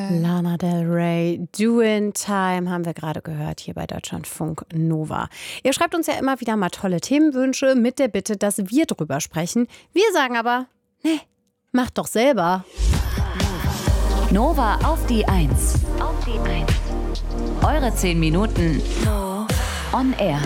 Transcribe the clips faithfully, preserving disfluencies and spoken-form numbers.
Lana Del Rey, Doing Time, haben wir gerade gehört hier bei Deutschlandfunk Nova. Ihr schreibt uns ja immer wieder mal tolle Themenwünsche mit der Bitte, dass wir drüber sprechen. Wir sagen aber, nee, macht doch selber. Nova auf die Eins. Auf die Eins. Eure zehn Minuten on air.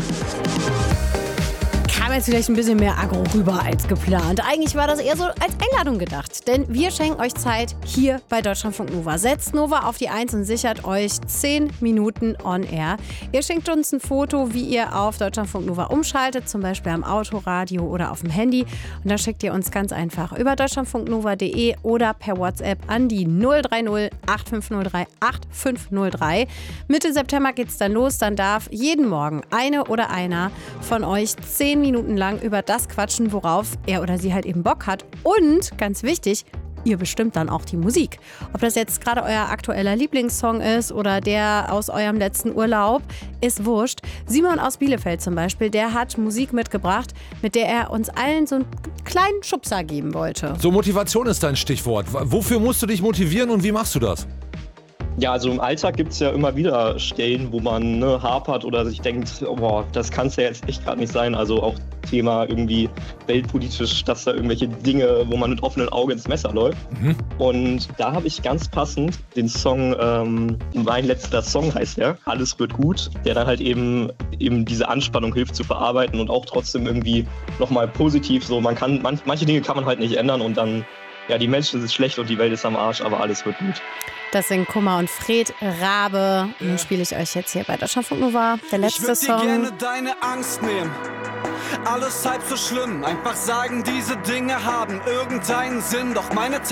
Kam jetzt vielleicht ein bisschen mehr Agro rüber als geplant. Eigentlich war das eher so als Einladung gedacht. Denn wir schenken euch Zeit hier bei Deutschlandfunk Nova. Setzt Nova auf die Eins und sichert euch zehn Minuten on air. Ihr schenkt uns ein Foto, wie ihr auf Deutschlandfunk Nova umschaltet, zum Beispiel am Autoradio oder auf dem Handy. Und da schickt ihr uns ganz einfach über deutschlandfunknova punkt de oder per WhatsApp an die null drei null acht fünf null drei acht fünf null drei. Mitte September geht's dann los. Dann darf jeden Morgen eine oder einer von euch zehn Minuten lang über das quatschen, worauf er oder sie halt eben Bock hat. Und, ganz wichtig, ihr bestimmt dann auch die Musik. Ob das jetzt gerade euer aktueller Lieblingssong ist oder der aus eurem letzten Urlaub, ist wurscht. Simon aus Bielefeld zum Beispiel, der hat Musik mitgebracht, mit der er uns allen so einen kleinen Schubser geben wollte. So, Motivation ist dein Stichwort. Wofür musst du dich motivieren und wie machst du das? Ja, also im Alltag gibt es ja immer wieder Stellen, wo man ne, hapert oder sich denkt, oh, boah, das kann es ja jetzt echt gerade nicht sein. Also auch Thema irgendwie weltpolitisch, dass da irgendwelche Dinge, wo man mit offenen Augen ins Messer läuft. Mhm. Und da habe ich ganz passend den Song, ähm, mein letzter Song heißt der, Alles wird gut, der dann halt eben, eben diese Anspannung hilft zu verarbeiten und auch trotzdem irgendwie nochmal positiv so, man kann, man, manche Dinge kann man halt nicht ändern und dann, ja, die Menschen sind schlecht und die Welt ist am Arsch, aber alles wird gut. Das sind Kummer und Fred Rabe. Und den spiele ich euch jetzt hier bei Deutschlandfunk Nova. Der letzte Song. Ich würde dir gerne deine Angst nehmen. Alles halb so schlimm. Einfach sagen, diese Dinge haben irgendeinen Sinn. Doch meine